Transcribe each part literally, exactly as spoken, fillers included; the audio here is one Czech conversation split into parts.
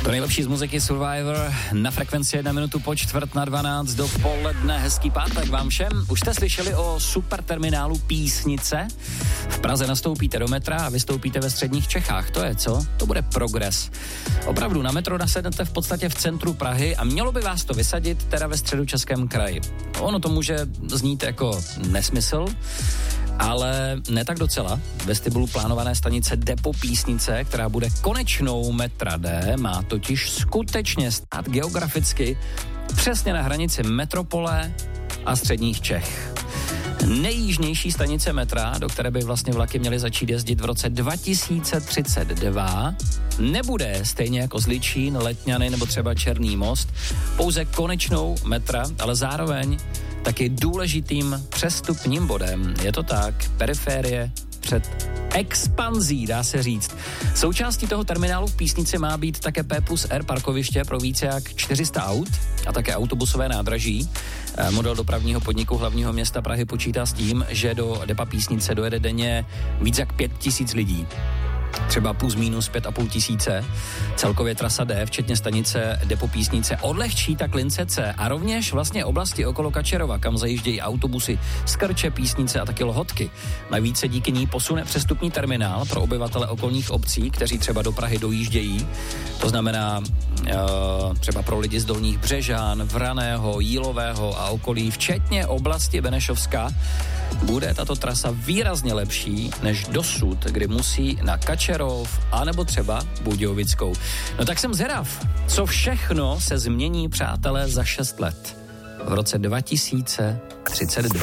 To nejlepší z muziky Survivor na frekvenci jedna minutu po čtvrt na dvanáct do poledne. Hezký pátek vám všem. Už jste slyšeli o superterminálu Písnice? V Praze nastoupíte do metra a vystoupíte ve středních Čechách. To je co? To bude progres. Opravdu na metro nasednete v podstatě v centru Prahy a mělo by vás to vysadit teda ve Středočeském kraji. Ono to může znít jako nesmysl, ale ne tak docela. Vestibulu plánované stanice Depo Písnice, která bude konečnou metra D, má totiž skutečně stát geograficky přesně na hranici metropole a středních Čech. Nejjižnější stanice metra, do které by vlastně vlaky měly začít jezdit v roce dva tisíce třicet dva, nebude stejně jako Zličín, Letňany nebo třeba Černý Most pouze konečnou metra, ale zároveň taky důležitým přestupním bodem. Je to tak, periférie před expanzí, dá se říct. Součástí toho terminálu v Písnici má být také P plus R parkoviště pro více jak čtyři sta aut a také autobusové nádraží. Model dopravního podniku hlavního města Prahy počítá s tím, že do depa Písnice dojede denně víc jak pět tisíc lidí. Třeba plus minus pět a půl tisíce. Celkově trasa D, včetně stanice Depo Písnice, odlehčí tak lince C a rovněž vlastně oblasti okolo Kačerova, kam zajíždějí autobusy z Krče, Písnice a taky Lhotky. Navíc se díky ní posune přestupní terminál pro obyvatele okolních obcí, kteří třeba do Prahy dojíždějí. To znamená uh, třeba pro lidi z Dolních Břežan, Vraného, Jílového a okolí, včetně oblasti Benešovska, bude tato trasa výrazně lepší než dosud, kdy musí na Kačerov anebo třeba Budějovickou. No tak jsem zvědav, co všechno se změní, přátelé, za šest let. V roce dva tisíce třicet dva.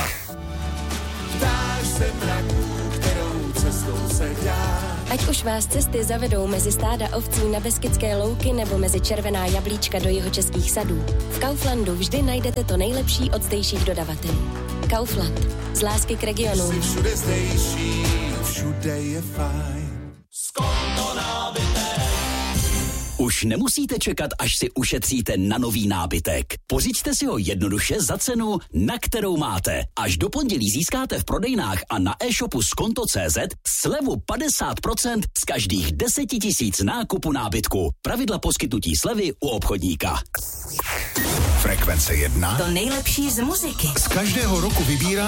Ptáš se mraků, kterou cestou se dá. Ať už vás cesty zavedou mezi stáda ovcí na Beskydské louky nebo mezi červená jablíčka do jihočeských sadů, v Kauflandu vždy najdete to nejlepší od zdejších dodavatelů. Kaufland. Z lásky k regionu. Jsi všude zdejší, všude je fajn. Skonto nábytek. Už nemusíte čekat, až si ušetříte na nový nábytek. Pořiďte si ho jednoduše za cenu, na kterou máte. Až do pondělí získáte v prodejnách a na e-shopu skonto tečka cé zet slevu padesát procent z každých deset tisíc nákupu nábytku. Pravidla poskytnutí slevy u obchodníka. Frekvence jedna. To nejlepší z muziky. Z každého roku vybírá